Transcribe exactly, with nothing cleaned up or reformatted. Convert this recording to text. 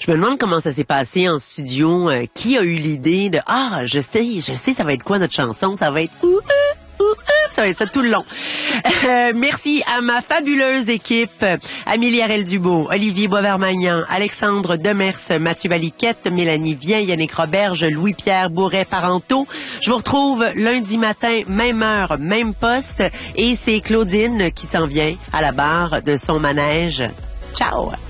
Je me demande comment ça s'est passé en studio. Euh, qui a eu l'idée de, ah, je sais, je sais, ça va être quoi notre chanson? Ça va être... Ouh, ouh, ouh, ça va être ça tout le long. Euh, merci à ma fabuleuse équipe. Amélie Arel-Dubo, Olivier Boisvermagnan, Alexandre Demers, Mathieu Valiquette, Mélanie Vieille, Yannick Roberge, Louis-Pierre Bourret-Parenteau. Je vous retrouve lundi matin, même heure, même poste. Et c'est Claudine qui s'en vient à la barre de son manège. Ciao!